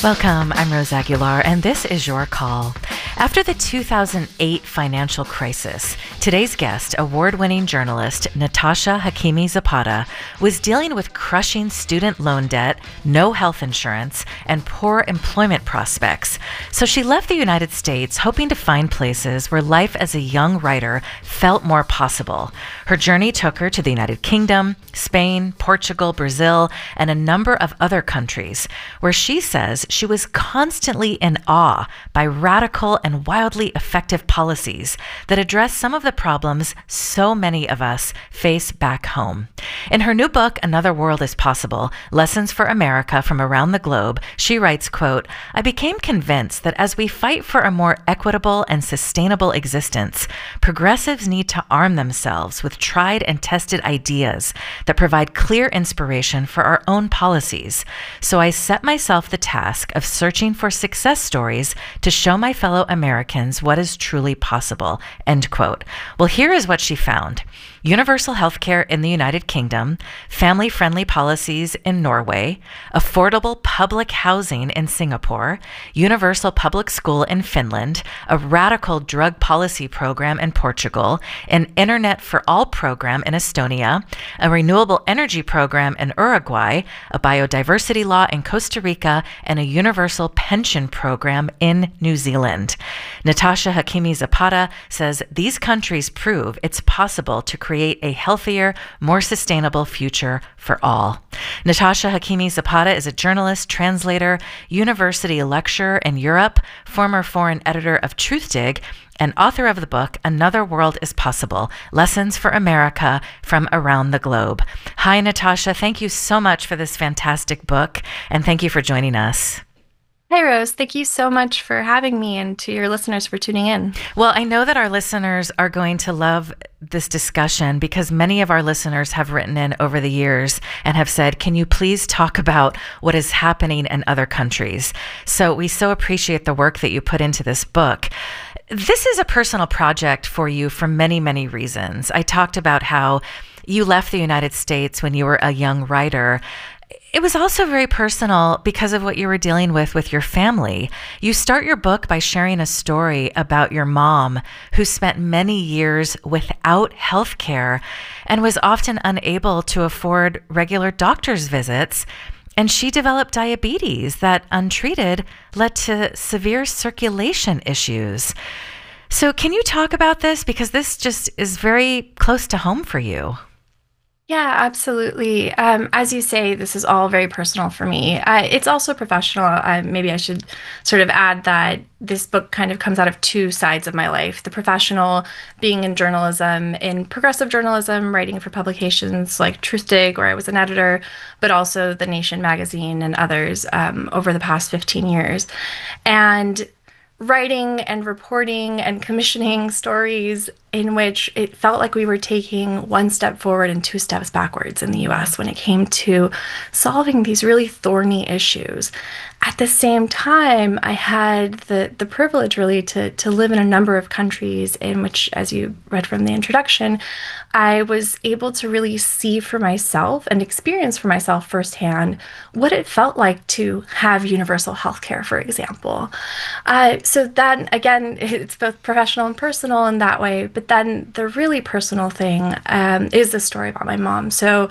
Welcome, I'm Rose Aguilar, and this is Your Call. After the 2008 financial crisis, today's guest, award-winning journalist Natasha Hakimi Zapata, was dealing with crushing student loan debt, no health insurance, and poor employment prospects. So she left the United States hoping to find places where life as a young writer felt more possible. Her journey took her to the United Kingdom, Spain, Portugal, Brazil, and a number of other countries, where she says she was constantly in awe by radical and wildly effective policies that address some of the problems so many of us face back home. In her new book, Another World is Possible, Lessons for America from Around the Globe, she writes, quote, "I became convinced that as we fight for a more equitable and sustainable existence, progressives need to arm themselves with tried and tested ideas that provide clear inspiration for our own policies. So I set myself the task of searching for success stories to show my fellow Americans what is truly possible," end quote. Well, here is what she found. Universal health care in the United Kingdom, family-friendly policies in Norway, affordable public housing in Singapore, universal public school in Finland, a radical drug policy program in Portugal, an Internet for All program in Estonia, a renewable energy program in Uruguay, a biodiversity law in Costa Rica, and a universal pension program in New Zealand. Natasha Hakimi Zapata says these countries prove it's possible to create a healthier, more sustainable future for all. Natasha Hakimi Zapata is a journalist, translator, university lecturer in Europe, former foreign editor of Truthdig, and author of the book, Another World is Possible, Lessons for America from Around the Globe. Hi, Natasha. Thank you so much for this fantastic book, and thank you for joining us. Hey, Rose. Thank you so much for having me and to your listeners for tuning in. Well, I know that our listeners are going to love this discussion because many of our listeners have written in over the years and have said, can you please talk about what is happening in other countries? So we so appreciate the work that you put into this book. This is a personal project for you for many, many reasons. I talked about how you left the United States when you were a young writer. It was also very personal because of what you were dealing with your family. You start your book by sharing a story about your mom who spent many years without health care and was often unable to afford regular doctor's visits. And she developed diabetes that, untreated, led to severe circulation issues. So can you talk about this? Because this just is very close to home for you. Yeah, absolutely. As you say, this is all very personal for me. It's also professional. Maybe I should sort of add that this book kind of comes out of two sides of my life. The professional, being in journalism, in progressive journalism, writing for publications like Truthdig, where I was an editor, but also The Nation magazine and others over the past 15 years. And writing and reporting and commissioning stories in which it felt like we were taking one step forward and two steps backwards in the US when it came to solving these really thorny issues. At the same time, I had the privilege really to live in a number of countries in which, as you read from the introduction, I was able to really see for myself and experience for myself firsthand what it felt like to have universal healthcare, for example. So then again, it's both professional and personal in that way, but then the really personal thing is the story about my mom. So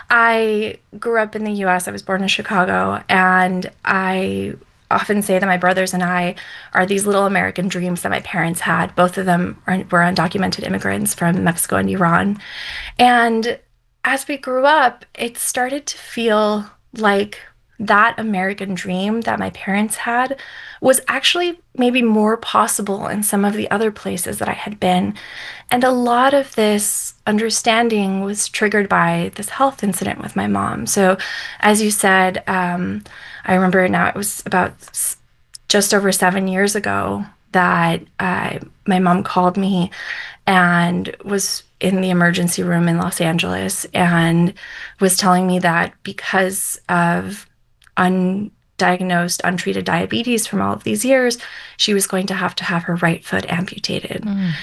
I grew up in the US. I was born in Chicago, and I often say that my brothers and I are these little American dreams that my parents had. Both of them were undocumented immigrants from Mexico and Iran. And as we grew up, it started to feel like that American dream that my parents had was actually maybe more possible in some of the other places that I had been. And a lot of this understanding was triggered by this health incident with my mom. So as you said, I remember now it was about just over 7 years ago that my mom called me and was in the emergency room in Los Angeles and was telling me that because of undiagnosed, untreated diabetes from all of these years, she was going to have her right foot amputated.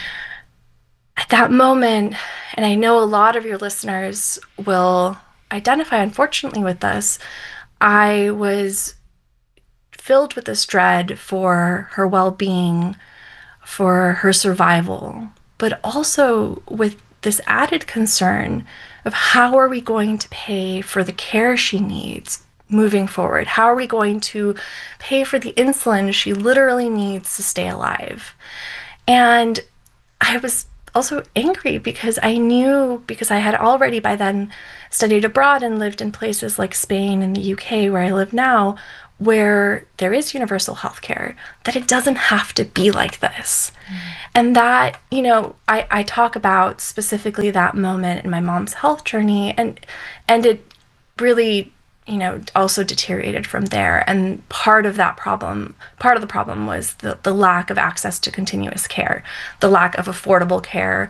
At that moment, and I know a lot of your listeners will identify, unfortunately, with this, I was filled with this dread for her well-being, for her survival, but also with this added concern of how are we going to pay for the care she needs moving forward? How are we going to pay for the insulin she literally needs to stay alive? And I was also angry because I knew, because I had already by then studied abroad and lived in places like Spain and the UK, where I live now, where there is universal health care, that it doesn't have to be like this. And that, I talk about specifically that moment in my mom's health journey, and it really, also deteriorated from there. And part of the problem was the lack of access to continuous care, the lack of affordable care.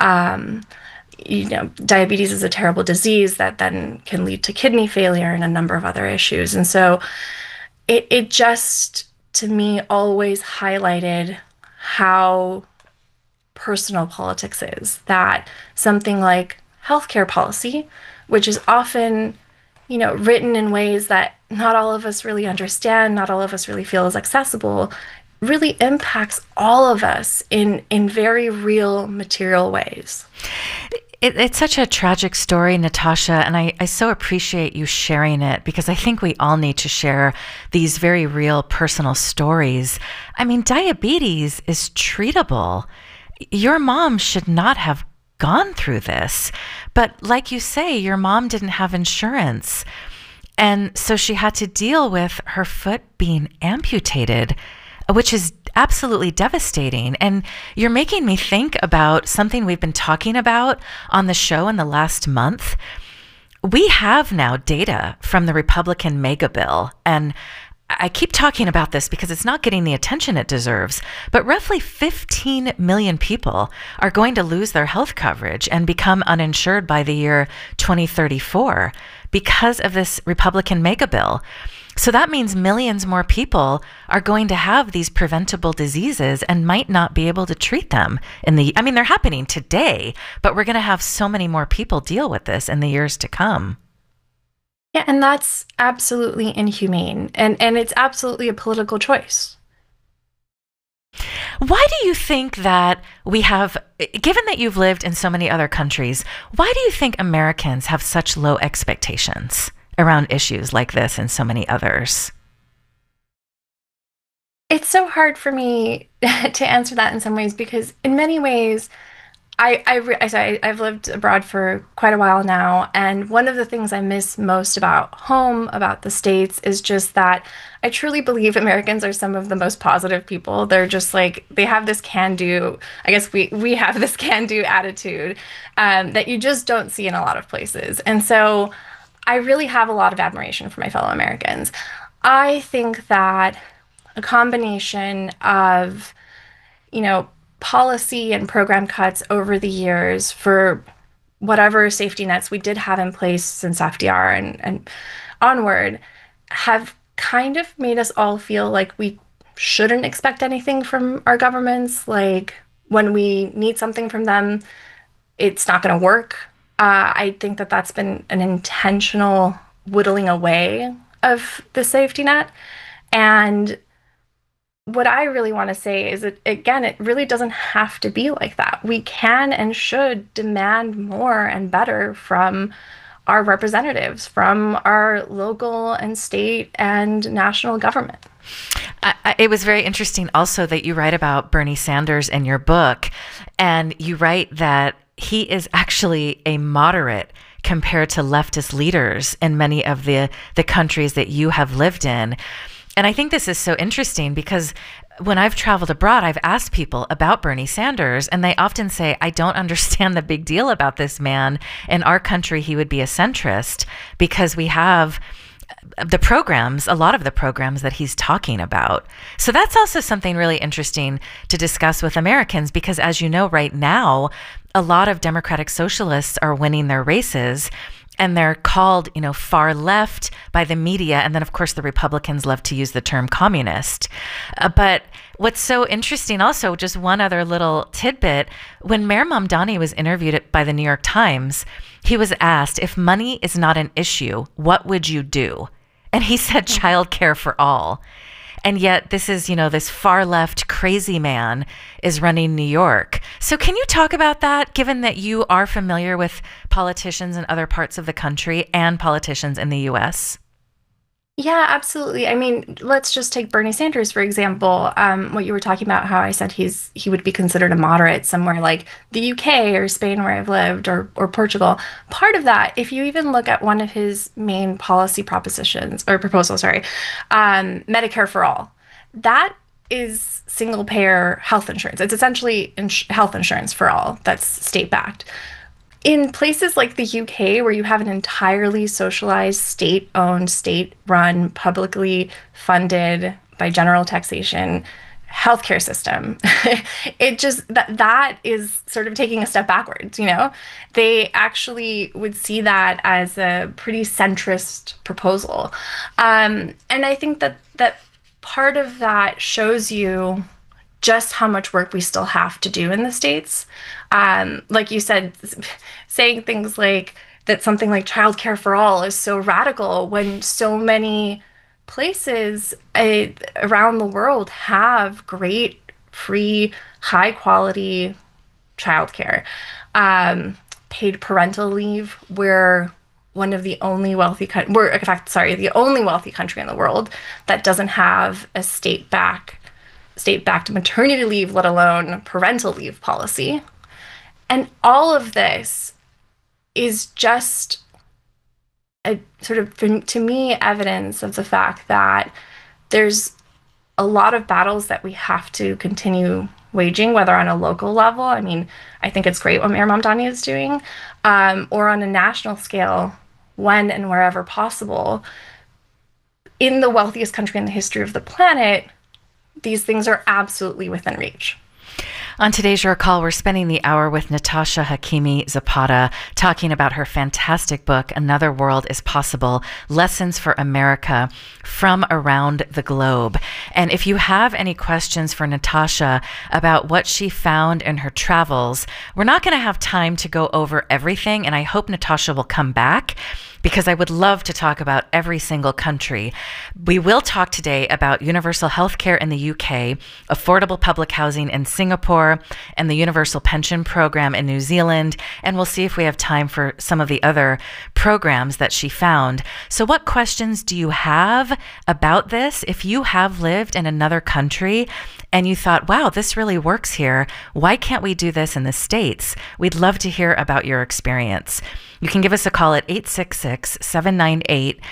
Diabetes is a terrible disease that then can lead to kidney failure and a number of other issues. And so it just, to me, always highlighted how personal politics is, that something like healthcare policy, which is often, written in ways that not all of us really understand, not all of us really feel is accessible, really impacts all of us in very real material ways. It's such a tragic story, Natasha, and I so appreciate you sharing it, because I think we all need to share these very real personal stories. I mean, diabetes is treatable. Your mom should not have gone through this, but like you say, your mom didn't have insurance, and so she had to deal with her foot being amputated, which is absolutely devastating. And you're making me think about something we've been talking about on the show in the last month. We have now data from the Republican mega bill, and I keep talking about this because it's not getting the attention it deserves, but roughly 15 million people are going to lose their health coverage and become uninsured by the year 2034 because of this Republican mega bill. So that means millions more people are going to have these preventable diseases and might not be able to treat them they're happening today, but we're going to have so many more people deal with this in the years to come. Yeah, and that's absolutely inhumane, and it's absolutely a political choice. Why do you think that we have, given that you've lived in so many other countries, why do you think Americans have such low expectations around issues like this and so many others? It's so hard for me to answer that in some ways, because in many ways, I've lived abroad for quite a while now, and one of the things I miss most about home, about the States, is just that I truly believe Americans are some of the most positive people. They're just like, they have this can-do, I guess we have this can-do attitude that you just don't see in a lot of places. And so I really have a lot of admiration for my fellow Americans. I think that a combination of, policy and program cuts over the years for whatever safety nets we did have in place since FDR and onward have kind of made us all feel like we shouldn't expect anything from our governments. Like, when we need something from them, it's not going to work. I think that that's been an intentional whittling away of the safety net. And what I really want to say is that, again, it really doesn't have to be like that. We can and should demand more and better from our representatives, from our local and state and national government. It was very interesting also that you write about Bernie Sanders in your book, and you write that he is actually a moderate compared to leftist leaders in many of the countries that you have lived in. And I think this is so interesting because when I've traveled abroad, I've asked people about Bernie Sanders, and they often say, I don't understand the big deal about this man. In our country, he would be a centrist because we have the programs, a lot of the programs that he's talking about. So that's also something really interesting to discuss with Americans, because as you know, right now, a lot of Democratic Socialists are winning their races, and they're called, far left by the media. And then, of course, the Republicans love to use the term communist. But what's so interesting also, just one other little tidbit, when Mayor Mamdani was interviewed by the New York Times, he was asked, if money is not an issue, what would you do? And he said childcare for all. And yet this is, this far left crazy man is running New York. So can you talk about that, given that you are familiar with politicians in other parts of the country and politicians in the US? Yeah, absolutely. I mean, let's just take Bernie Sanders, for example. What you were talking about, how I said he would be considered a moderate somewhere like the UK or Spain, where I've lived, or Portugal. Part of that, if you even look at one of his main policy propositions or proposals, sorry, Medicare for all, that is single payer health insurance. It's essentially health insurance for all that's state backed. In places like the UK, where you have an entirely socialized, state-owned, state-run, publicly funded by general taxation healthcare system, it just that is sort of taking a step backwards, They actually would see that as a pretty centrist proposal. And I think that part of that shows you just how much work we still have to do in the States. Like you said, saying things like that something like childcare for all is so radical when so many places around the world have great, free, high quality childcare. Paid parental leave, we're one of the only we're, in fact, sorry, the only wealthy country in the world that doesn't have a state-backed maternity leave, let alone parental leave policy. And all of this is just a sort of, to me, evidence of the fact that there's a lot of battles that we have to continue waging, whether on a local level. I mean, I think it's great what Mayor Mamdani is doing, or on a national scale, when and wherever possible. In the wealthiest country in the history of the planet, these things are absolutely within reach. On today's Your Call, we're spending the hour with Natasha Hakimi Zapata talking about her fantastic book, Another World is Possible, Lessons for America from Around the Globe. And if you have any questions for Natasha about what she found in her travels, we're not going to have time to go over everything, and I hope Natasha will come back, because I would love to talk about every single country. We will talk today about universal health care in the UK, affordable public housing in Singapore, and the universal pension program in New Zealand, and we'll see if we have time for some of the other programs that she found. So what questions do you have about this? If you have lived in another country and you thought, wow, this really works here, why can't we do this in the States? We'd love to hear about your experience. You can give us a call at 866-798-8255,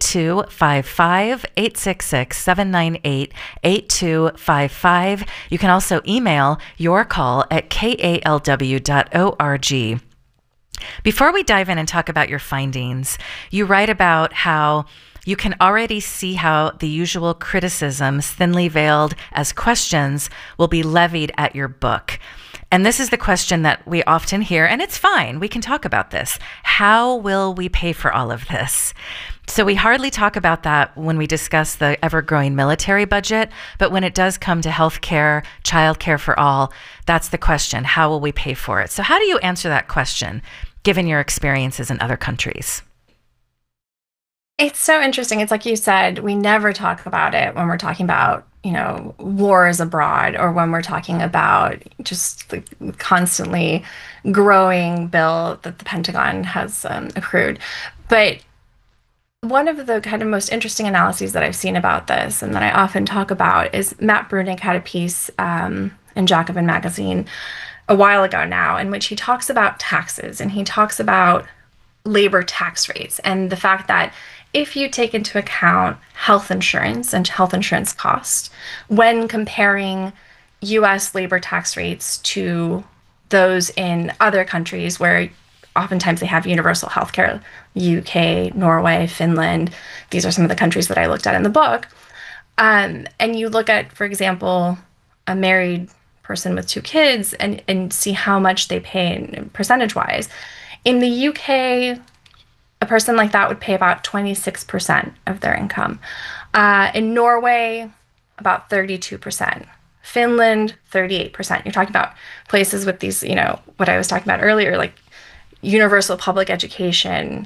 866-798-8255. You can also email your call at kalw.org. Before we dive in and talk about your findings, you write about how you can already see how the usual criticisms, thinly veiled as questions, will be levied at your book. And this is the question that we often hear, and it's fine, we can talk about this. How will we pay for all of this? So we hardly talk about that when we discuss the ever-growing military budget, but when it does come to healthcare, childcare for all, that's the question. How will we pay for it? So how do you answer that question, given your experiences in other countries? It's so interesting. It's like you said, we never talk about it when we're talking about, wars abroad, or when we're talking about just the constantly growing bill that the Pentagon has accrued. But one of the kind of most interesting analyses that I've seen about this, and that I often talk about, is Matt Bruenig had a piece in Jacobin magazine a while ago now, in which he talks about taxes, and he talks about labor tax rates, and the fact that if you take into account health insurance and health insurance costs when comparing US labor tax rates to those in other countries where oftentimes they have universal health care, UK, Norway, Finland, these are some of the countries that I looked at in the book. And you look at, for example, a married person with 2 kids and see how much they pay percentage-wise. In the UK, a person like that would pay about 26% of their income. In Norway, about 32%. Finland, 38%. You're talking about places with these, what I was talking about earlier, like universal public education,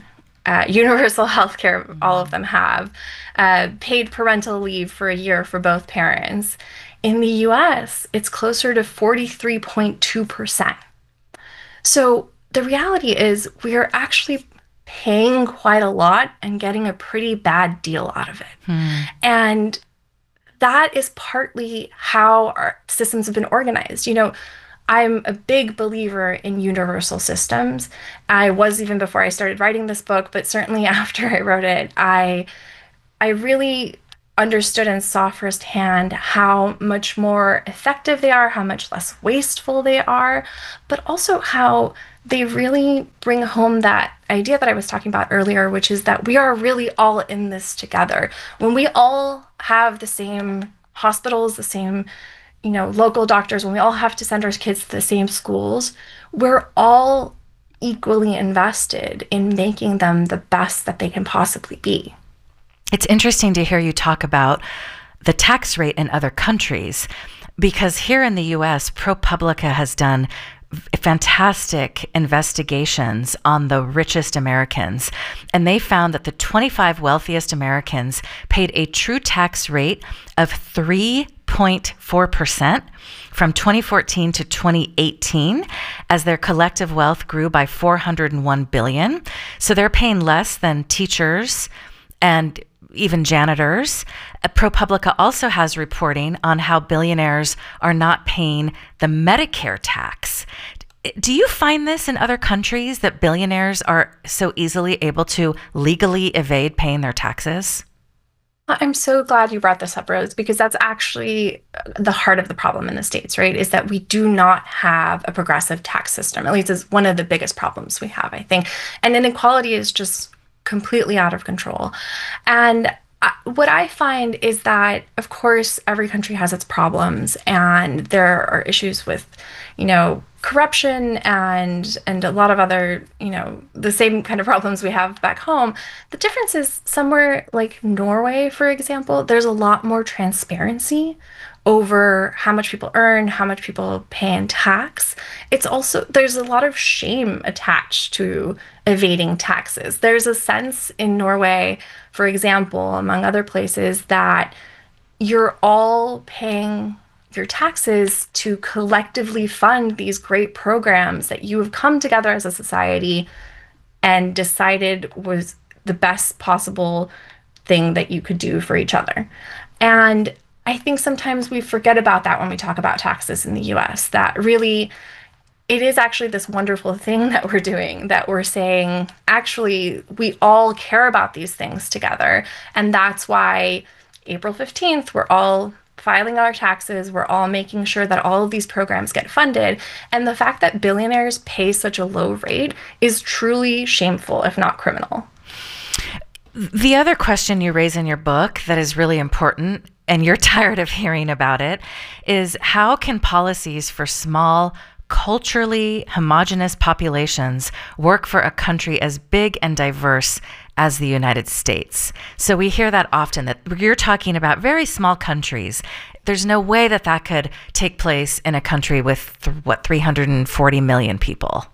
universal health care, all of Mhm. them have, paid parental leave for a year for both parents. In the US, it's closer to 43.2%. So the reality is, we are actually paying quite a lot and getting a pretty bad deal out of it. Hmm. And that is partly how our systems have been organized. I'm a big believer in universal systems. I was even before I started writing this book, but certainly after I wrote it, I really understood and saw firsthand how much more effective they are, how much less wasteful they are, but also how they really bring home that idea that I was talking about earlier, which is that we are really all in this together. When we all have the same hospitals, the same, local doctors, when we all have to send our kids to the same schools, we're all equally invested in making them the best that they can possibly be. It's interesting to hear you talk about the tax rate in other countries because here in the US, ProPublica has done fantastic investigations on the richest Americans. And they found that the 25 wealthiest Americans paid a true tax rate of 3.4% from 2014 to 2018 as their collective wealth grew by 401 billion. So they're paying less than teachers and even janitors. ProPublica also has reporting on how billionaires are not paying the Medicare tax. Do you find this in other countries that billionaires are so easily able to legally evade paying their taxes? I'm so glad you brought this up, Rose, because that's actually the heart of the problem in the States, right? Is that we do not have a progressive tax system. At least is one of the biggest problems we have, I think. And inequality is just completely out of control. And what I find is that, of course, every country has its problems, and there are issues with, corruption and a lot of other, the same kind of problems we have back home. The difference is somewhere like Norway, for example, there's a lot more transparency over how much people earn, how much people pay in tax. It's also, there's a lot of shame attached to evading taxes. There's a sense in Norway, for example, among other places, that you're all paying your taxes to collectively fund these great programs that you have come together as a society and decided was the best possible thing that you could do for each other. And I think sometimes we forget about that when we talk about taxes in the US, that really it is actually this wonderful thing that we're doing, that we're saying, actually, we all care about these things together. And that's why April 15th, we're all filing our taxes, we're all making sure that all of these programs get funded. And the fact that billionaires pay such a low rate is truly shameful, if not criminal. The other question you raise in your book that is really important, and you're tired of hearing about it, is how can policies for small, culturally homogenous populations work for a country as big and diverse as the United States? So we hear that often, that you're talking about very small countries. There's no way that that could take place in a country with, 340 million people.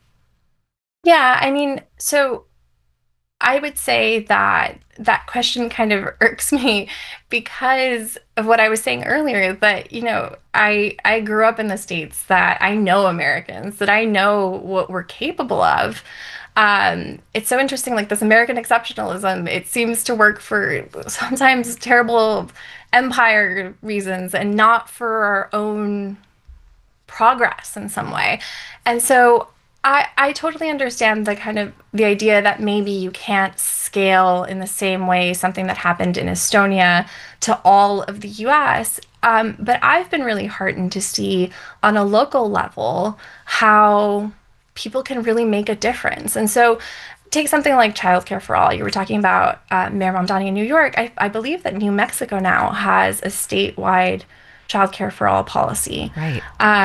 Yeah, I mean, so I would say that that question kind of irks me because of what I was saying earlier, that, I grew up in the States, that I know Americans, that I know what we're capable of. It's so interesting, like this American exceptionalism, it seems to work for sometimes terrible empire reasons and not for our own progress in some way. And so I totally understand the kind of the idea that maybe you can't scale in the same way something that happened in Estonia to all of the US. But I've been really heartened to see on a local level how people can really make a difference. And so take something like childcare for all. You were talking about Mayor Mamdani in New York. I believe that New Mexico now has a statewide childcare for all policy. Right.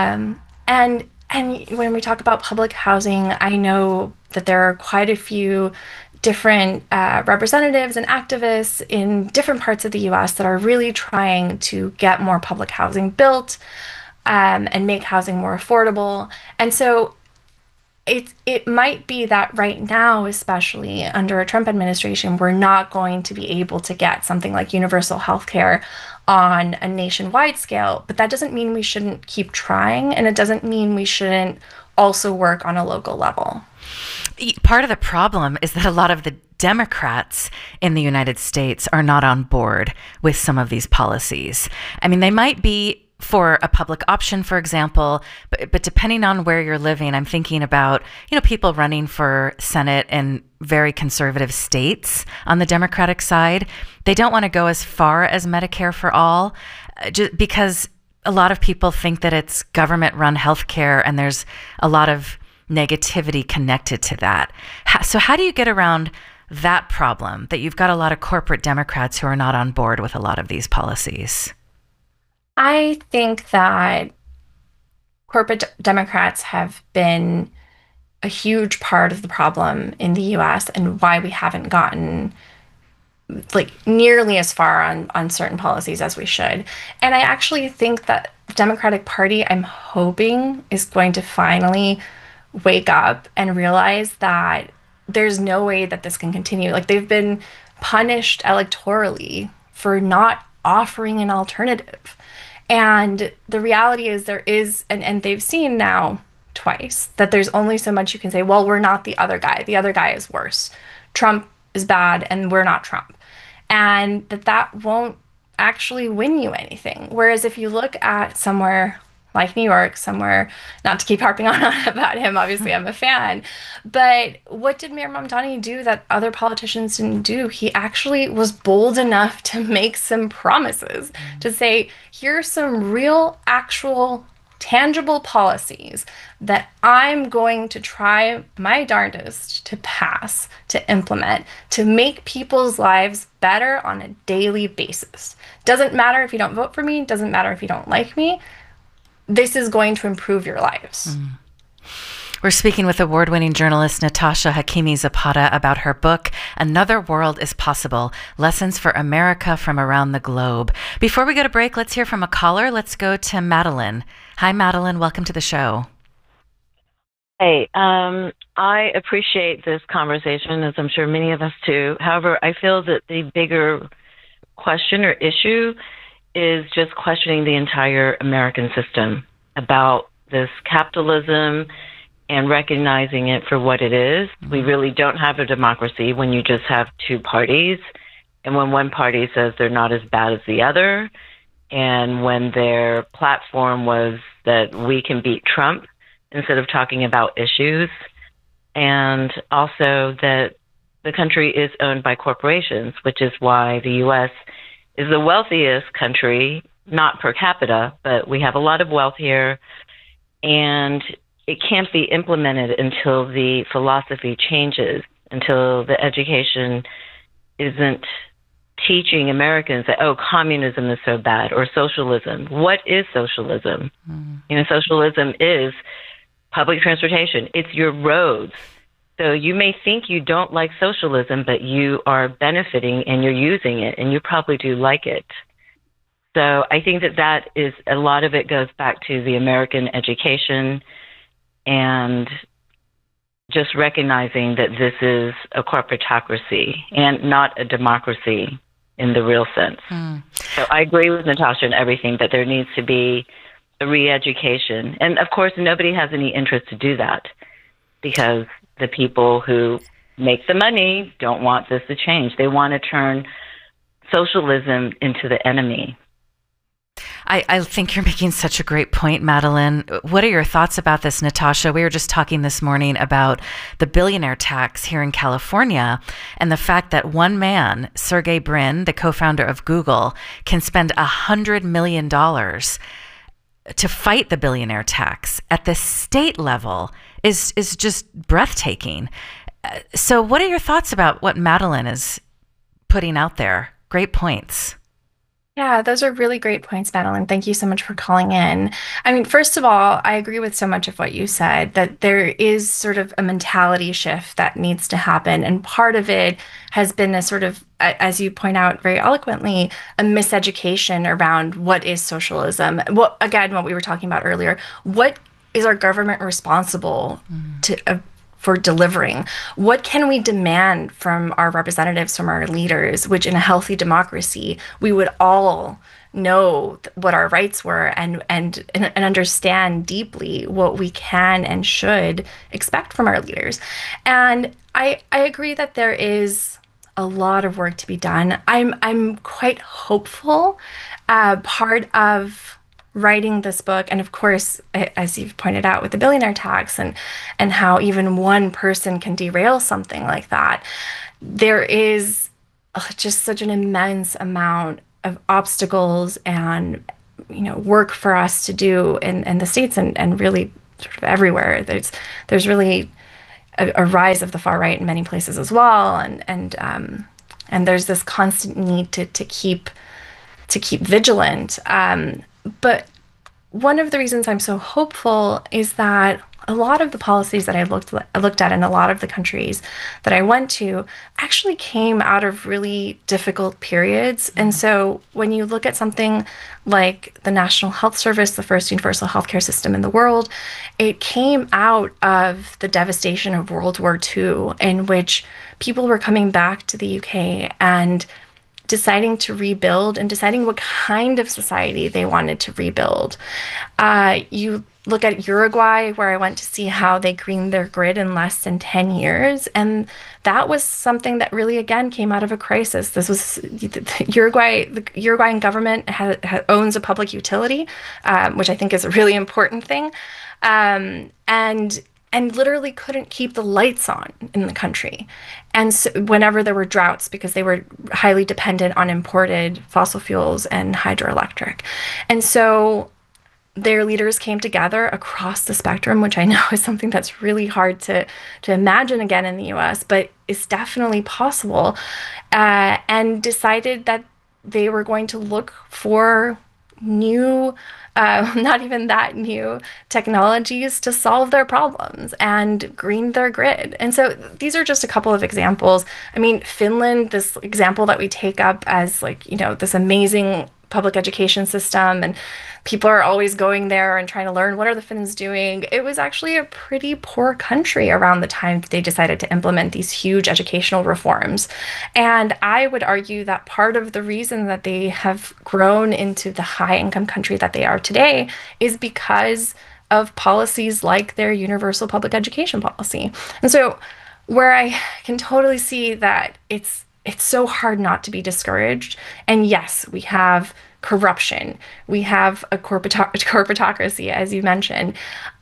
And when we talk about public housing, I know that there are quite a few different representatives and activists in different parts of the US that are really trying to get more public housing built and make housing more affordable. And so it might be that right now, especially under a Trump administration, we're not going to be able to get something like universal health care on a nationwide scale, but that doesn't mean we shouldn't keep trying, and it doesn't mean we shouldn't also work on a local level. Part of the problem is that a lot of the Democrats in the United States are not on board with some of these policies. I mean, they might be for a public option, for example, but depending on where you're living, I'm thinking about, people running for Senate in very conservative states on the Democratic side. They don't want to go as far as Medicare for all, just because a lot of people think that it's government-run healthcare, and there's a lot of negativity connected to that. So how do you get around that problem, that you've got a lot of corporate Democrats who are not on board with a lot of these policies? I think that Democrats have been a huge part of the problem in the US and why we haven't gotten like nearly as far on certain policies as we should. And I actually think that the Democratic Party, I'm hoping, is going to finally wake up and realize that there's no way that this can continue. Like, they've been punished electorally for not offering an alternative. And the reality is there is, and they've seen now twice that there's only so much you can say, well, we're not the other guy. The other guy is worse. Trump is bad and we're not Trump. And that won't actually win you anything. Whereas if you look at somewhere like New York, somewhere, not to keep harping on about him, obviously I'm a fan, but what did Mayor Mamdani do that other politicians didn't do? He actually was bold enough to make some promises, to say, here's some real, actual, tangible policies that I'm going to try my darndest to pass, to implement, to make people's lives better on a daily basis. Doesn't matter if you don't vote for me, doesn't matter if you don't like me. This is going to improve your lives. We're speaking with award-winning journalist Natasha Hakimi Zapata about her book, Another World is Possible, Lessons for America from Around the Globe. Before we go to break, let's hear from a caller. Let's go to Madeline. Hi, Madeline. Welcome to the show. Hey, I appreciate this conversation, as I'm sure many of us do. However, I feel that the bigger question or issue is just questioning the entire American system about this capitalism and recognizing it for what it is. We really don't have a democracy when you just have two parties, and when one party says they're not as bad as the other, and when their platform was that we can beat Trump instead of talking about issues, and also that the country is owned by corporations, which is why the U.S. is the wealthiest country, not per capita, but we have a lot of wealth here, and it can't be implemented until the philosophy changes, until the education isn't teaching Americans that, oh, communism is so bad, or socialism. What is socialism? Socialism is public transportation. It's your roads. So you may think you don't like socialism, but you are benefiting and you're using it, and you probably do like it. So I think that is a lot of it goes back to the American education and just recognizing that this is a corporatocracy and not a democracy in the real sense. So I agree with Natasha and everything, that there needs to be a re-education. And of course, nobody has any interest to do that, because the people who make the money don't want this to change. They want to turn socialism into the enemy. I think you're making such a great point, Madeline. What are your thoughts about this, Natasha? We were just talking this morning about the billionaire tax here in California, and the fact that one man, Sergey Brin, the co-founder of Google, can spend $100 million to fight the billionaire tax at the state level is just breathtaking. So what are your thoughts about what Madeline is putting out there? Great points. Yeah, those are really great points, Madeline. Thank you so much for calling in. I mean, first of all, I agree with so much of what you said, that there is sort of a mentality shift that needs to happen. And part of it has been a sort of, as you point out very eloquently, a miseducation around what is socialism. What we were talking about earlier, what is our government responsible for delivering? What can we demand from our representatives, from our leaders, which in a healthy democracy, we would all know what our rights were and understand deeply what we can and should expect from our leaders. And I agree that there is a lot of work to be done. I'm quite hopeful. Part of writing this book, and of course, as you've pointed out with the billionaire tax and how even one person can derail something like that, there is just such an immense amount of obstacles and work for us to do in the States and really sort of everywhere. There's really a rise of the far right in many places as well, and there's this constant need to keep vigilant. But one of the reasons I'm so hopeful is that a lot of the policies that I looked at in a lot of the countries that I went to actually came out of really difficult periods. And so when you look at something like the National Health Service, the first universal healthcare system in the world, it came out of the devastation of World War II, in which people were coming back to the UK and deciding to rebuild and deciding what kind of society they wanted to rebuild. You look at Uruguay, where I went to see how they greened their grid in less than 10 years. And that was something that really, again, came out of a crisis. This was Uruguay. The Uruguayan government owns a public utility, which I think is a really important thing. And literally couldn't keep the lights on in the country. And so whenever there were droughts, because they were highly dependent on imported fossil fuels and hydroelectric. And so their leaders came together across the spectrum, which I know is something that's really hard to imagine again in the US, but is definitely possible, and decided that they were going to look for new, not even that new technologies to solve their problems and green their grid. And so these are just a couple of examples. I mean, Finland, this example that we take up as this amazing public education system, and people are always going there and trying to learn what are the Finns doing. It was actually a pretty poor country around the time they decided to implement these huge educational reforms. And I would argue that part of the reason that they have grown into the high income country that they are today is because of policies like their universal public education policy. And so where I can totally see that it's so hard not to be discouraged. And yes, we have corruption. We have a corporatocracy, as you mentioned.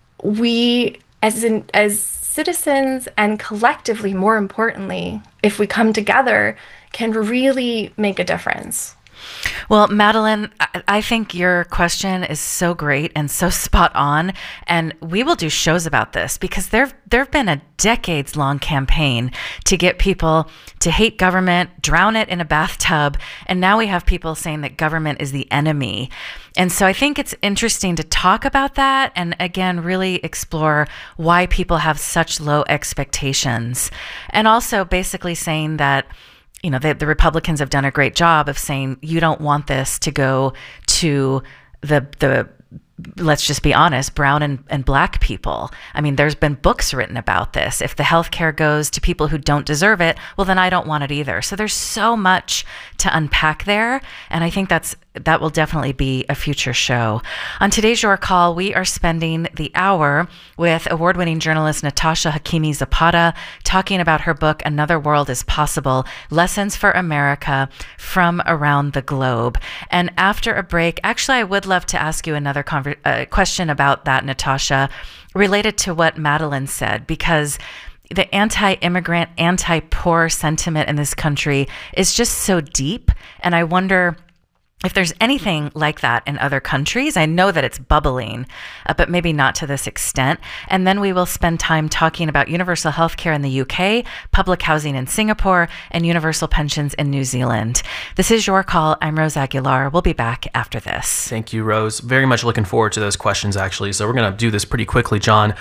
We, as citizens and collectively, more importantly, if we come together, can really make a difference. Well, Madeline, I think your question is so great and so spot on, and we will do shows about this because there've been a decades-long campaign to get people to hate government, drown it in a bathtub, and now we have people saying that government is the enemy. And so I think it's interesting to talk about that and, again, really explore why people have such low expectations, and also basically saying that the Republicans have done a great job of saying you don't want this to go to the let's just be honest, brown and black people. I mean, there's been books written about this. If the healthcare goes to people who don't deserve it, well, then I don't want it either. So there's so much to unpack there. And I think that will definitely be a future show. On today's Your Call, we are spending the hour with award-winning journalist Natasha Hakimi Zapata talking about her book, Another World is Possible, Lessons for America from Around the Globe. And after a break, actually, I would love to ask you another question about that, Natasha, related to what Madeline said, because the anti-immigrant, anti-poor sentiment in this country is just so deep. And I wonder if there's anything like that in other countries. I know that it's bubbling, but maybe not to this extent. And then we will spend time talking about universal healthcare in the UK, public housing in Singapore, and universal pensions in New Zealand. This is Your Call. I'm Rose Aguilar. We'll be back after this. Thank you, Rose. Very much looking forward to those questions, actually. So we're going to do this pretty quickly, John.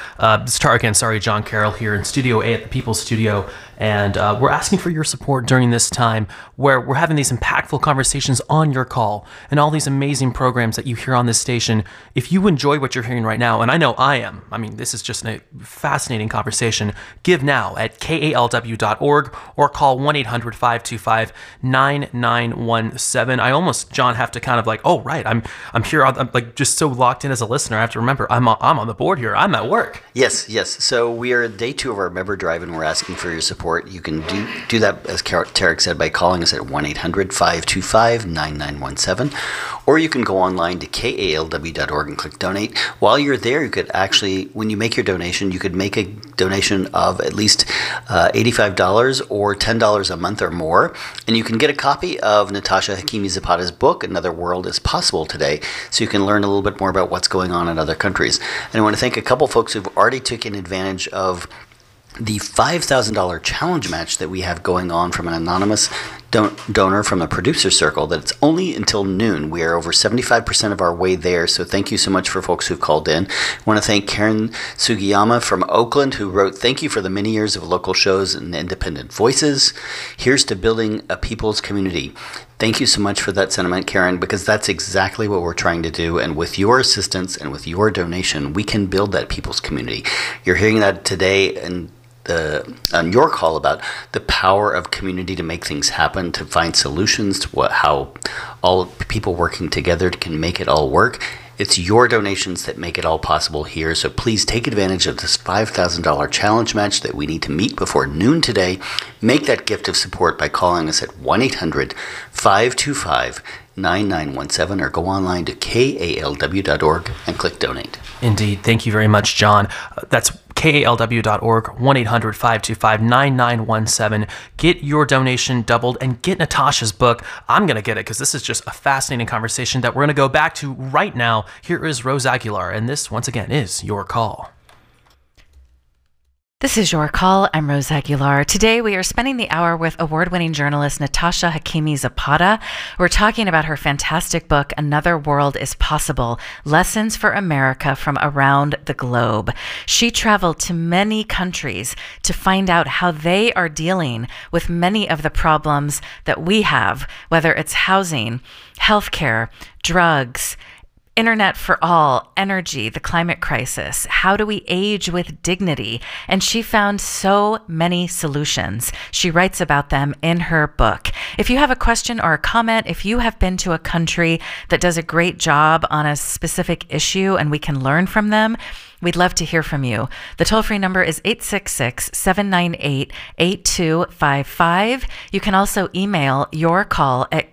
John Carroll here in Studio A at the People's Studio. And we're asking for your support during this time where we're having these impactful conversations on Your Call. Call and all these amazing programs that you hear on this station, if you enjoy what you're hearing right now, and I know I am, I mean, this is just a fascinating conversation, give now at kalw.org or call 1-800-525-9917. I almost, John, have to kind of like, oh, right, I'm here, I'm like just so locked in as a listener. I have to remember, I'm on the board here. I'm at work. Yes. So we are at day 2 of our member drive, and we're asking for your support. You can do that, as Tarek said, by calling us at 1-800-525-9917, or you can go online to kalw.org and click donate. While you're there, you could actually, when you make your donation, you could make a donation of at least $85 or $10 a month or more, and you can get a copy of Natasha Hakimi Zapata's book, Another World is Possible Today, so you can learn a little bit more about what's going on in other countries. And I want to thank a couple folks who've already taken advantage of the $5,000 challenge match that we have going on from an anonymous donor from a producer circle. That's only until noon. We are over 75% of our way there, so thank you so much for folks who've called in. I want to thank Karen Sugiyama from Oakland, who wrote, "Thank you for the many years of local shows and independent voices. Here's to building a people's community." Thank you so much for that sentiment, Karen, because that's exactly what we're trying to do. And with your assistance and with your donation, we can build that people's community. You're hearing that today on your call about the power of community to make things happen, to find solutions to how all people working together can make it all work. It's your donations that make it all possible here. So please take advantage of this $5,000 challenge match that we need to meet before noon today. Make that gift of support by calling us at 1-800-525-9917 or go online to kalw.org and click donate. Indeed. Thank you very much, John. That's kalw.org, 1-800-525-9917. Get your donation doubled and get Natasha's book. I'm going to get it because this is just a fascinating conversation that we're going to go back to right now. Here is Rose Aguilar, and this, once again, is Your Call. This is Your Call. I'm Rose Aguilar. Today we are spending the hour with award-winning journalist Natasha Hakimi Zapata. We're talking about her fantastic book, Another World is Possible, Lessons for America from Around the Globe. She traveled to many countries to find out how they are dealing with many of the problems that we have, whether it's housing, healthcare, drugs, internet for all, energy, the climate crisis. How do we age with dignity? And she found so many solutions. She writes about them in her book. If you have a question or a comment, if you have been to a country that does a great job on a specific issue and we can learn from them, we'd love to hear from you. The toll-free number is 866-798-8255. You can also email your call at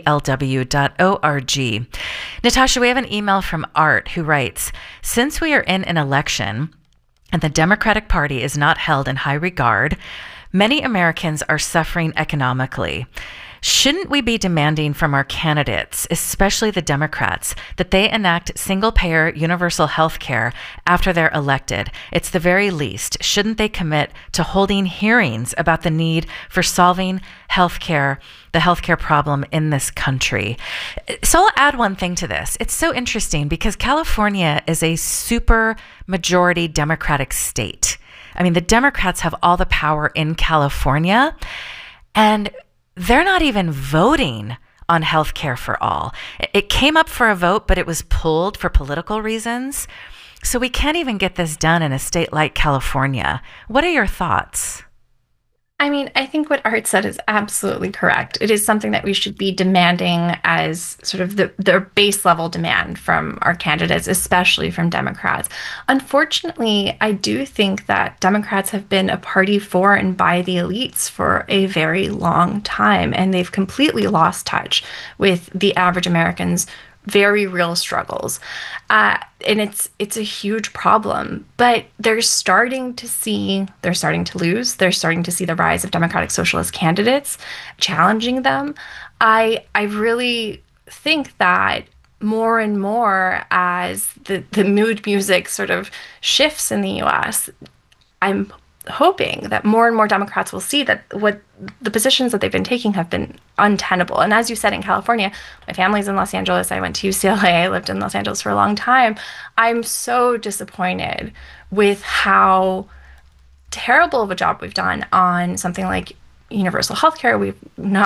kalw.org. Natasha, we have an email from Art who writes, "Since we are in an election and the Democratic Party is not held in high regard, many Americans are suffering economically. Shouldn't we be demanding from our candidates, especially the Democrats, that they enact single-payer universal health care after they're elected? It's the very least. Shouldn't they commit to holding hearings about the need for solving healthcare, the healthcare problem in this country?" So I'll add one thing to this. It's so interesting because California is a super majority Democratic state. I mean, the Democrats have all the power in California, and they're not even voting on health care for all. It came up for a vote, but it was pulled for political reasons. So we can't even get this done in a state like California. What are your thoughts? I mean, I think what Art said is absolutely correct. It is something that we should be demanding as sort of the base level demand from our candidates, especially from Democrats. Unfortunately, I do think that Democrats have been a party for and by the elites for a very long time, and they've completely lost touch with the average American's very real struggles. And it's a huge problem, but they're starting to lose. They're starting to see the rise of Democratic Socialist candidates challenging them. I really think that more and more as the mood music sort of shifts in the US, I'm hoping that more and more Democrats will see that what the positions that they've been taking have been untenable. And as you said, in California, my family's in Los Angeles. I went to UCLA. I lived in Los Angeles for a long time. I'm so disappointed with how terrible of a job we've done on something like universal health care. We've not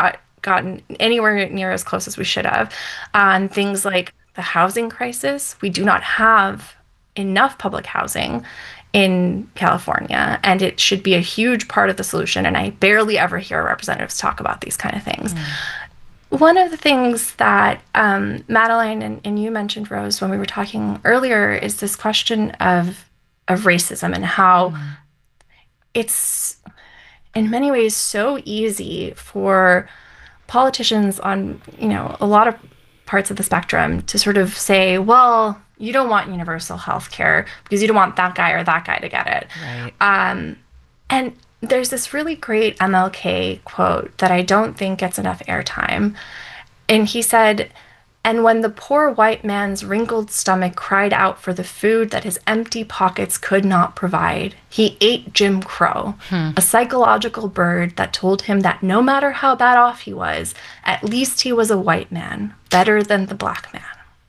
gotten anywhere near as close as we should have on things like the housing crisis. We do not have enough public housing in California, and it should be a huge part of the solution. And I barely ever hear representatives talk about these kind of things. One of the things that Madeline and you mentioned, Rose, when we were talking earlier, is this question of racism and how it's in many ways so easy for politicians on, a lot of parts of the spectrum to sort of say, well, you don't want universal health care because you don't want that guy or that guy to get it. Right. And there's this really great MLK quote that I don't think gets enough airtime. And he said, "And when the poor white man's wrinkled stomach cried out for the food that his empty pockets could not provide, he ate Jim Crow, a psychological bird that told him that no matter how bad off he was, at least he was a white man, better than the black man."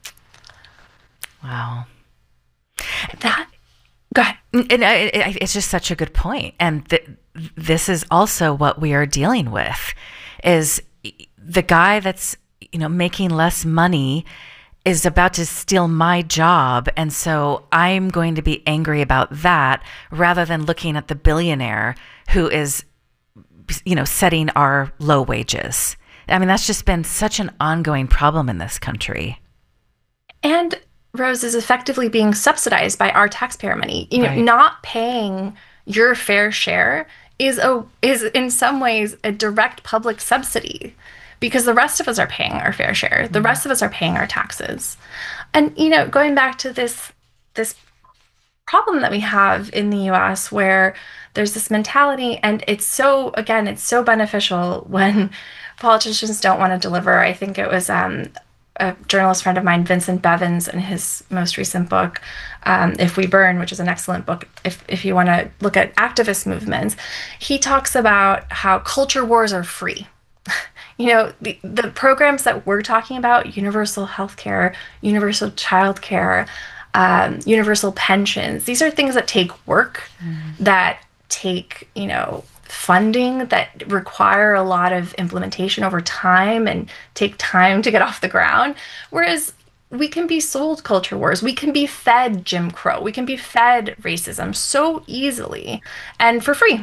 Wow. Go ahead. And it's just such a good point. And this is also what we are dealing with, is the guy that's, making less money is about to steal my job. And so I'm going to be angry about that rather than looking at the billionaire who is, setting our low wages. I mean, that's just been such an ongoing problem in this country. And Rose is effectively being subsidized by our taxpayer money. Right. Not paying your fair share is in some ways a direct public subsidy, because the rest of us are paying our fair share. The rest of us are paying our taxes. And going back to this problem that we have in the US, where there's this mentality, and it's so beneficial when politicians don't want to deliver. I think it was a journalist friend of mine, Vincent Bevins, in his most recent book, If We Burn, which is an excellent book if you want to look at activist movements, he talks about how culture wars are free. The programs that we're talking about, universal healthcare, universal childcare, universal pensions, these are things that take work, that take, funding, that require a lot of implementation over time and take time to get off the ground. Whereas we can be sold culture wars. We can be fed Jim Crow. We can be fed racism so easily and for free.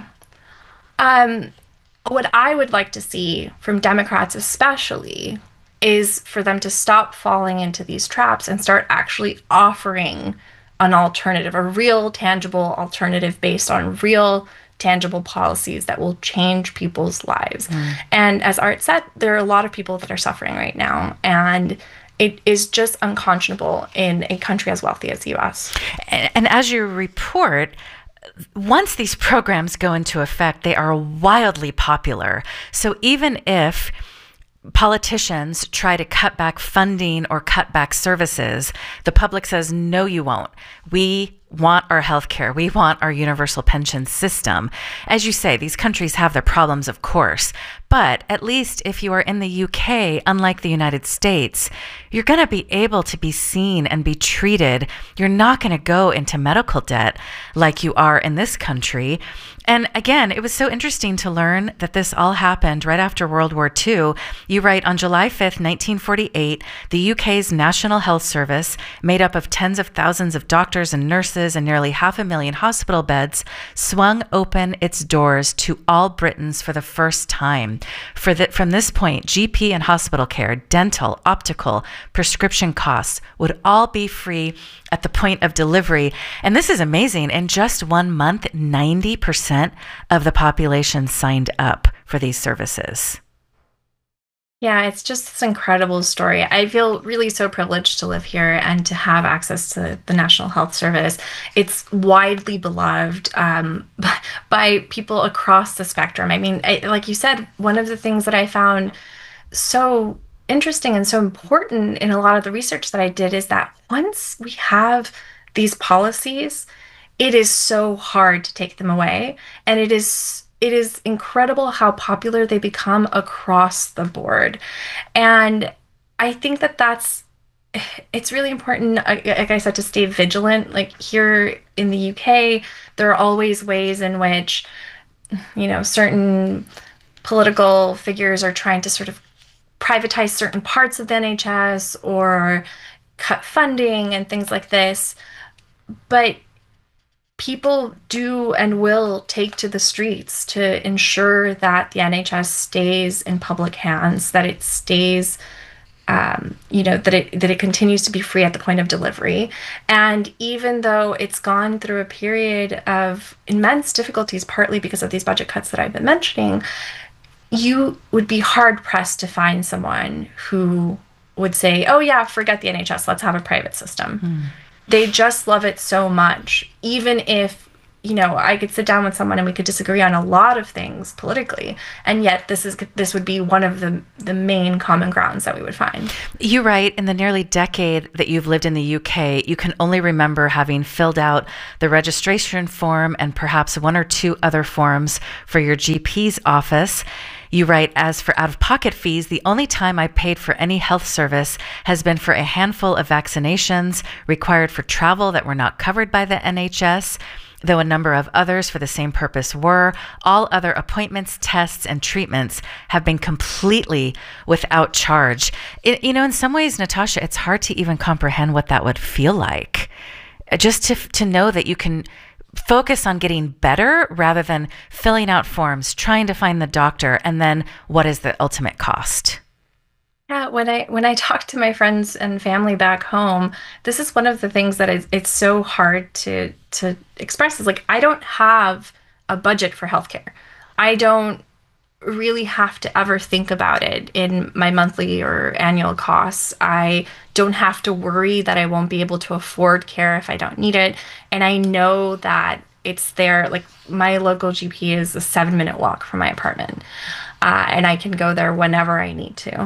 What I would like to see from Democrats especially is for them to stop falling into these traps and start actually offering an alternative, a real tangible alternative based on real tangible policies that will change people's lives. And as Art said, there are a lot of people that are suffering right now, and it is just unconscionable in a country as wealthy as the US. And as you report, once these programs go into effect, they are wildly popular. So even if politicians try to cut back funding or cut back services, the public says, no, you won't. We want our health care. We want our universal pension system. As you say, these countries have their problems, of course, but at least if you are in the UK, unlike the United States, you're going to be able to be seen and be treated. You're not going to go into medical debt like you are in this country. And again, it was so interesting to learn that this all happened right after World War II. You write, on July 5th, 1948, the UK's National Health Service, made up of tens of thousands of doctors and nurses and nearly 500,000 hospital beds, swung open its doors to all Britons for the first time. From this point, GP and hospital care, dental, optical, prescription costs would all be free at the point of delivery. And this is amazing. In just 1 month, 90% of the population signed up for these services. Yeah, it's just this incredible story. I feel really so privileged to live here and to have access to the National Health Service. It's widely beloved by people across the spectrum. I mean, like you said, one of the things that I found so interesting and so important in a lot of the research that I did is that once we have these policies, it is so hard to take them away. And it is incredible how popular they become across the board. And I think that it's really important, like I said, to stay vigilant. Like here in the UK, there are always ways in which, certain political figures are trying to sort of privatize certain parts of the NHS or cut funding and things like this. But people do and will take to the streets to ensure that the NHS stays in public hands, that it stays, that it continues to be free at the point of delivery. And even though it's gone through a period of immense difficulties, partly because of these budget cuts that I've been mentioning, you would be hard pressed to find someone who would say, oh yeah, forget the NHS, let's have a private system. They just love it so much, even if, I could sit down with someone and we could disagree on a lot of things politically, and yet this would be one of the main common grounds that we would find. You write, in the nearly decade that you've lived in the UK, you can only remember having filled out the registration form and perhaps one or two other forms for your GP's office. You write, as for out-of-pocket fees, the only time I paid for any health service has been for a handful of vaccinations required for travel that were not covered by the NHS, though a number of others for the same purpose were. All other appointments, tests, and treatments have been completely without charge. In some ways, Natasha, it's hard to even comprehend what that would feel like. Just to know that you can focus on getting better rather than filling out forms, trying to find the doctor, and then what is the ultimate cost? Yeah, when I talk to my friends and family back home, this is one of the things that it's so hard to express, is like, I don't have a budget for healthcare. I don't really have to ever think about it in my monthly or annual costs. I don't have to worry that I won't be able to afford care if I don't need it. And I know that it's there. Like, my local GP is a 7-minute walk from my apartment, and I can go there whenever I need to.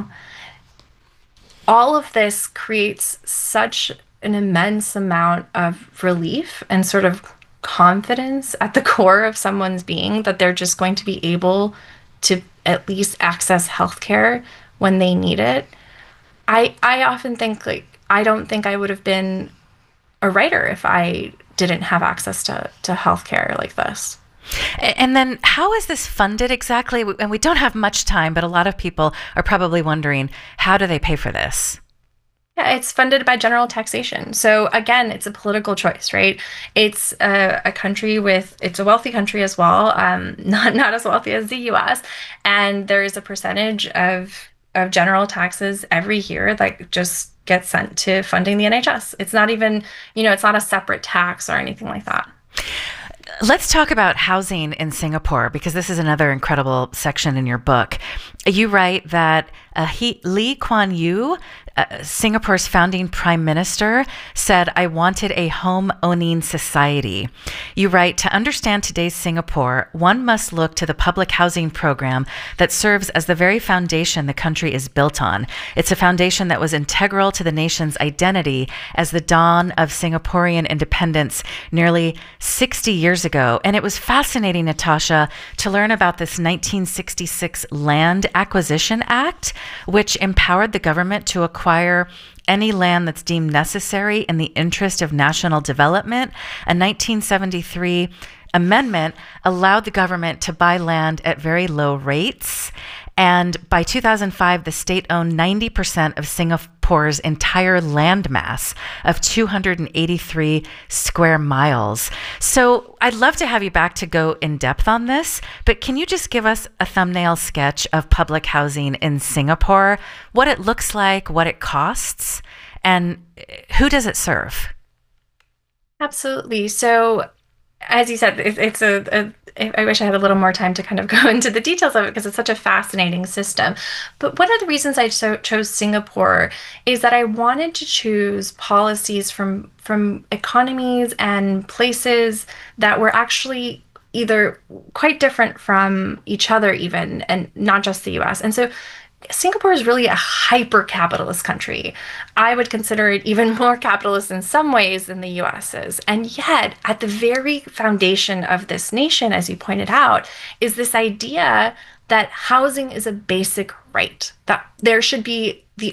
All of this creates such an immense amount of relief and sort of confidence at the core of someone's being that they're just going to be able to at least access healthcare when they need it. I often think, like, I don't think I would have been a writer if I didn't have access to healthcare like this. And then how is this funded exactly? And we don't have much time, but a lot of people are probably wondering, how do they pay for this? Yeah, it's funded by general taxation. So again, it's a political choice, right? It's a country it's a wealthy country as well, not as wealthy as the US. And there is a percentage of general taxes every year that just gets sent to funding the NHS. It's not even, it's not a separate tax or anything like that. Let's talk about housing in Singapore, because this is another incredible section in your book. You write that Lee Kuan Yew, Singapore's founding prime minister, said, "I wanted a home-owning society." You write, "To understand today's Singapore, one must look to the public housing program that serves as the very foundation the country is built on. It's a foundation that was integral to the nation's identity as the dawn of Singaporean independence nearly 60 years ago." And it was fascinating, Natasha, to learn about this 1966 Land Acquisition Act, which empowered the government to acquire any land that's deemed necessary in the interest of national development. A 1973 amendment allowed the government to buy land at very low rates. And by 2005, the state owned 90% of Singapore's entire land mass of 283 square miles. So I'd love to have you back to go in depth on this, but can you just give us a thumbnail sketch of public housing in Singapore, what it looks like, what it costs, and who does it serve? Absolutely. So, as you said, I wish I had a little more time to kind of go into the details of it, because it's such a fascinating system. But one of the reasons I chose Singapore is that I wanted to choose policies from economies and places that were actually either quite different from each other even, and not just the US. And so Singapore is really a hyper-capitalist country. I would consider it even more capitalist in some ways than the US is. And yet, at the very foundation of this nation, as you pointed out, is this idea that housing is a basic right, that there should be the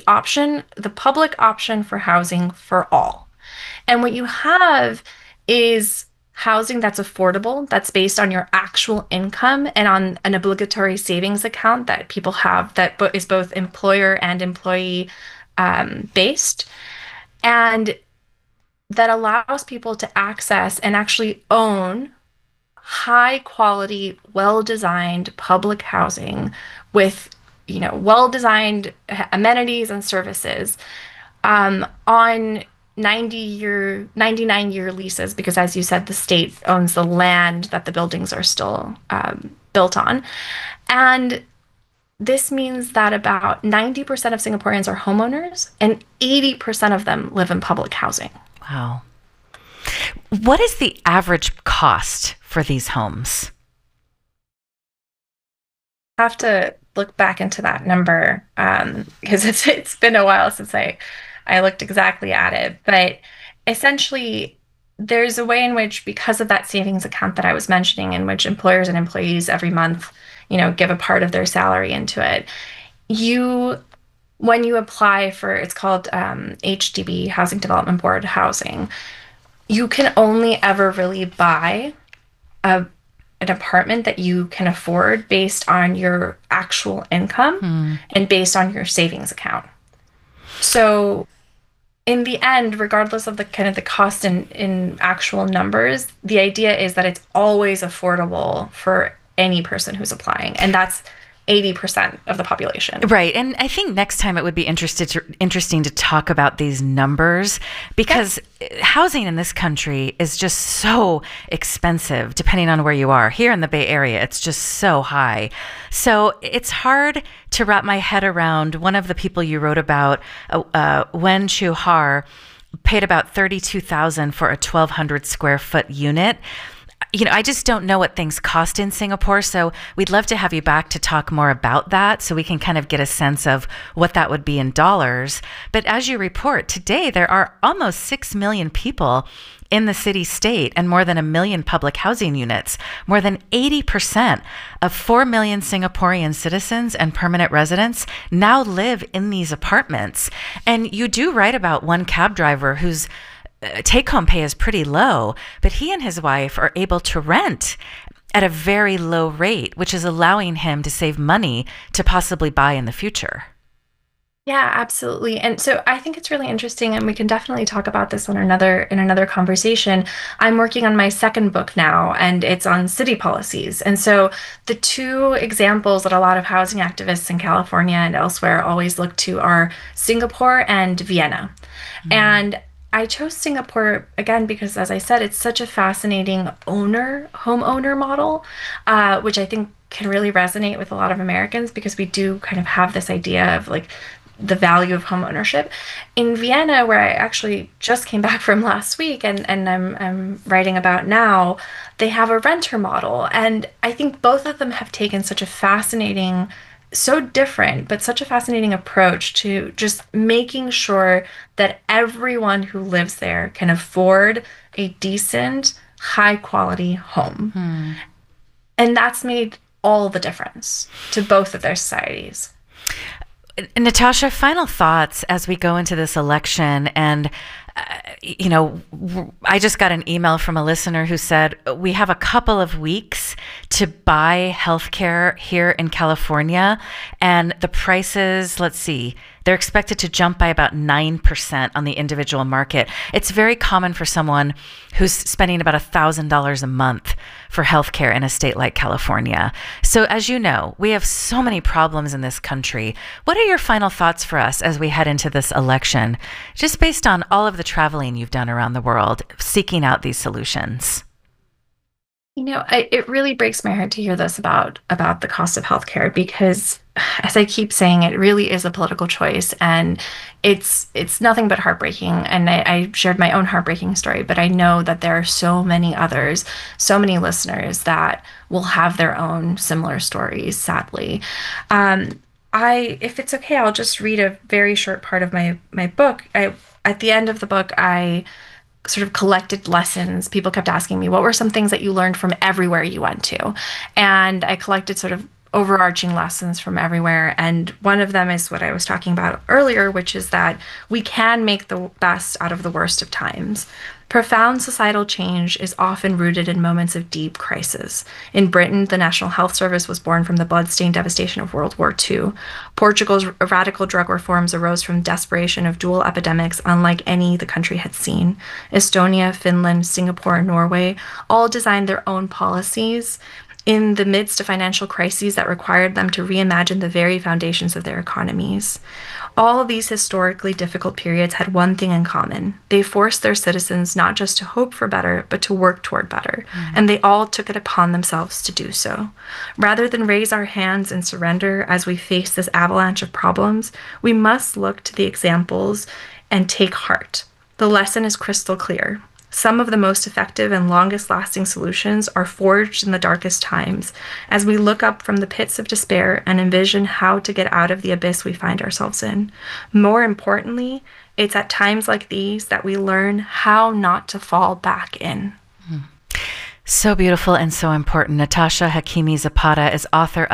public option for housing for all. And what you have is housing that's affordable, that's based on your actual income and on an obligatory savings account that people have that is both employer and employee based, and that allows people to access and actually own high quality, well-designed public housing with, well-designed amenities and services on 99-year leases, because as you said, the state owns the land that the buildings are still built on. And this means that about 90% of Singaporeans are homeowners and 80% of them live in public housing. Wow. What is the average cost for these homes? I have to look back into that number because it's been a while since I looked exactly at it. But essentially, there's a way in which, because of that savings account that I was mentioning, in which employers and employees every month, give a part of their salary into it, when you apply for, it's called HDB, Housing Development Board housing, you can only ever really buy an apartment that you can afford based on your actual income and based on your savings account. So in the end, regardless of the kind of the cost in actual numbers, the idea is that it's always affordable for any person who's applying. And that's 80% of the population. Right. And I think next time it would be interesting to talk about these numbers, because housing in this country is just so expensive depending on where you are. Here in the Bay Area, it's just so high. So it's hard to wrap my head around. One of the people you wrote about, Wen Chu Har, paid about $32,000 for a 1,200 square foot unit. I just don't know what things cost in Singapore, so we'd love to have you back to talk more about that so we can kind of get a sense of what that would be in dollars. But as you report, today there are almost 6 million people in the city-state and more than 1 million public housing units. More than 80% of 4 million Singaporean citizens and permanent residents now live in these apartments. And you do write about one cab driver whose take-home pay is pretty low, but he and his wife are able to rent at a very low rate, which is allowing him to save money to possibly buy in the future. Yeah, absolutely. And so I think it's really interesting, and we can definitely talk about this in another conversation. I'm working on my second book now, and it's on city policies. And so the two examples that a lot of housing activists in California and elsewhere always look to are Singapore and Vienna. And I chose Singapore, again, because, as I said, it's such a fascinating homeowner model, which I think can really resonate with a lot of Americans, because we do kind of have this idea of like the value of home ownership. In Vienna, where I actually just came back from last week and I'm writing about now, they have a renter model. And I think both of them have taken such a fascinating, so different, but such a fascinating approach to just making sure that everyone who lives there can afford a decent, high quality home. And that's made all the difference to both of their societies. Natasha, final thoughts as we go into this election. And I just got an email from a listener who said, we have a couple of weeks to buy healthcare here in California, and the prices, let's see, they're expected to jump by about 9% on the individual market. It's very common for someone who's spending about $1,000 a month for healthcare in a state like California. So as you know, we have so many problems in this country. What are your final thoughts for us as we head into this election, just based on all of the traveling you've done around the world, seeking out these solutions? It really breaks my heart to hear this about the cost of healthcare, because, as I keep saying, it really is a political choice, and it's nothing but heartbreaking. And I shared my own heartbreaking story, but I know that there are so many others, so many listeners that will have their own similar stories, sadly. If it's okay, I'll just read a very short part of my book. At the end of the book, I sort of collected lessons. People kept asking me, what were some things that you learned from everywhere you went to? And I collected sort of overarching lessons from everywhere. And one of them is what I was talking about earlier, which is that we can make the best out of the worst of times. Profound societal change is often rooted in moments of deep crisis. In Britain, the National Health Service was born from the bloodstained devastation of World War II. Portugal's radical drug reforms arose from desperation of dual epidemics unlike any the country had seen. Estonia, Finland, Singapore, and Norway all designed their own policies in the midst of financial crises that required them to reimagine the very foundations of their economies. All of these historically difficult periods had one thing in common. They forced their citizens not just to hope for better, but to work toward better, and they all took it upon themselves to do so. Rather than raise our hands and surrender as we face this avalanche of problems, we must look to the examples and take heart. The lesson is crystal clear. Some of the most effective and longest-lasting solutions are forged in the darkest times, as we look up from the pits of despair and envision how to get out of the abyss we find ourselves in. More importantly, it's at times like these that we learn how not to fall back in. So beautiful and so important. Natasha Hakimi Zapata is author